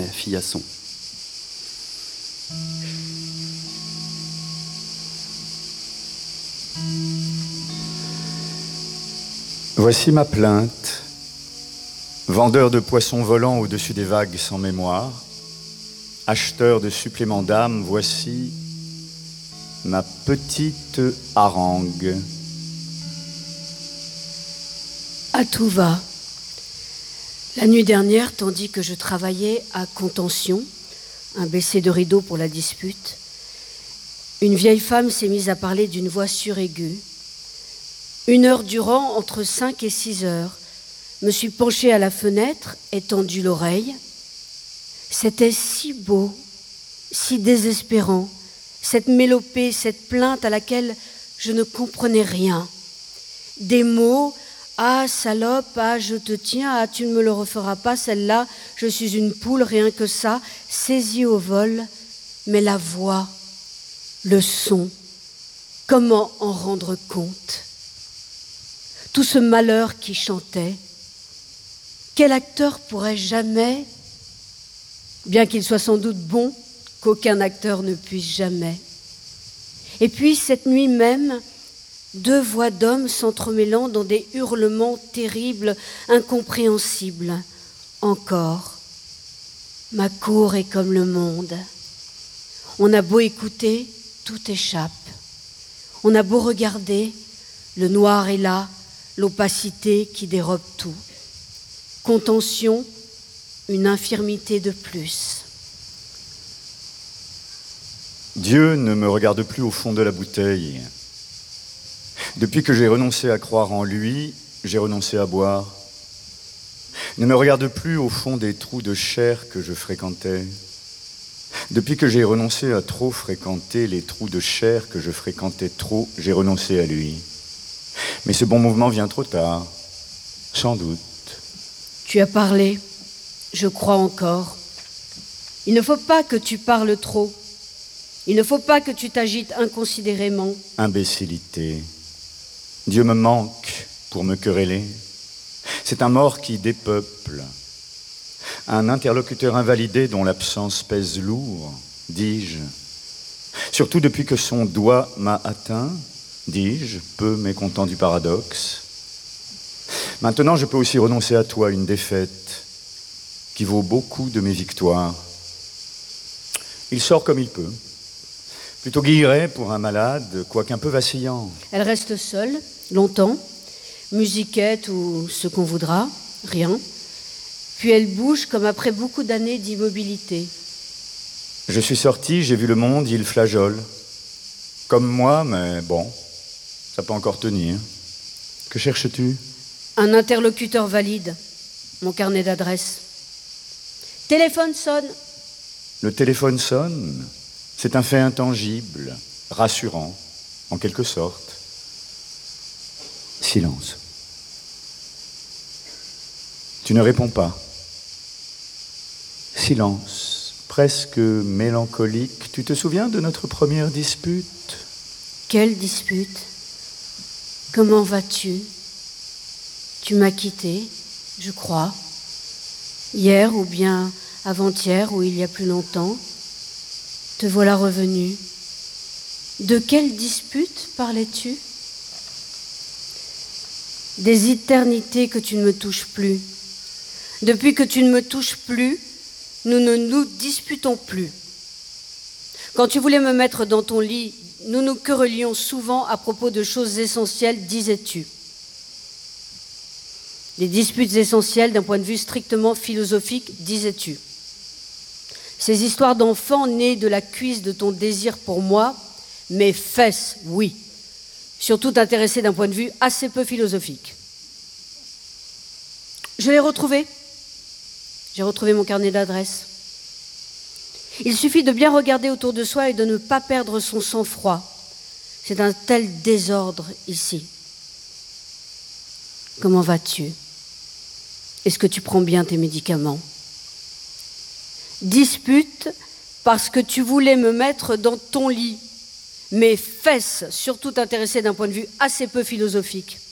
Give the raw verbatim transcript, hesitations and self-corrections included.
Fillasson. Voici ma plainte, vendeur de poissons volants au-dessus des vagues sans mémoire, acheteur de suppléments d'âme, voici ma petite harangue. À tout va. La nuit dernière, tandis que je travaillais à contention, un baissé de rideau pour la dispute, une vieille femme s'est mise à parler d'une voix suraiguë. Une heure durant, entre cinq et six heures, me suis penchée à la fenêtre et tendu l'oreille. C'était si beau, si désespérant, cette mélopée, cette plainte à laquelle je ne comprenais rien. Des mots, ah salope, ah je te tiens, ah tu ne me le referas pas, celle-là, je suis une poule, rien que ça, saisie au vol. Mais la voix, le son, comment en rendre compte ? Tout ce malheur qui chantait, quel acteur pourrait jamais, bien qu'il soit sans doute bon, qu'aucun acteur ne puisse jamais. Et puis cette nuit même, deux voix d'hommes s'entremêlant dans des hurlements terribles, incompréhensibles. Encore, ma cour est comme le monde. On a beau écouter, tout échappe. On a beau regarder, le noir est là, l'opacité qui dérobe tout. Contention, une infirmité de plus. Dieu ne me regarde plus au fond de la bouteille. Depuis que j'ai renoncé à croire en lui, j'ai renoncé à boire. Ne me regarde plus au fond des trous de chair que je fréquentais. Depuis que j'ai renoncé à trop fréquenter les trous de chair que je fréquentais trop, j'ai renoncé à lui. Mais ce bon mouvement vient trop tard, sans doute. Tu as parlé, je crois encore. Il ne faut pas que tu parles trop. Il ne faut pas que tu t'agites inconsidérément. Imbécilité. Dieu me manque pour me quereller. C'est un mort qui dépeuple. Un interlocuteur invalidé dont l'absence pèse lourd, dis-je. Surtout depuis que son doigt m'a atteint, dis-je, peu mécontent du paradoxe. Maintenant, je peux aussi renoncer à toi, une défaite qui vaut beaucoup de mes victoires. Il sort comme il peut. Plutôt guilleret pour un malade, quoiqu'un peu vacillant. Elle reste seule, longtemps, musiquette ou ce qu'on voudra, rien. Puis elle bouge comme après beaucoup d'années d'immobilité. Je suis sorti, j'ai vu le monde, il flageole. Comme moi, mais bon, ça peut encore tenir. Que cherches-tu ? Un interlocuteur valide, mon carnet d'adresse. Téléphone sonne. Le téléphone sonne. C'est un fait intangible, rassurant, en quelque sorte. Silence. Tu ne réponds pas. Silence, presque mélancolique. Tu te souviens de notre première dispute ? Quelle dispute ? Comment vas-tu ? Tu m'as quitté, je crois. Hier ou bien avant-hier ou il y a plus longtemps. Te voilà revenu. De quelle dispute parlais-tu ? Des éternités que tu ne me touches plus. Depuis que tu ne me touches plus, nous ne nous disputons plus. Quand tu voulais me mettre dans ton lit, nous nous querellions souvent à propos de choses essentielles, disais-tu. Des disputes essentielles d'un point de vue strictement philosophique, disais-tu. Ces histoires d'enfants nées de la cuisse de ton désir pour moi, mes fesses, oui. Surtout intéressées d'un point de vue assez peu philosophique. Je l'ai retrouvé. J'ai retrouvé mon carnet d'adresses. Il suffit de bien regarder autour de soi et de ne pas perdre son sang-froid. C'est un tel désordre ici. Comment vas-tu ? Est-ce que tu prends bien tes médicaments ? Dispute parce que tu voulais me mettre dans ton lit. Mes fesses, surtout intéressées d'un point de vue assez peu philosophique.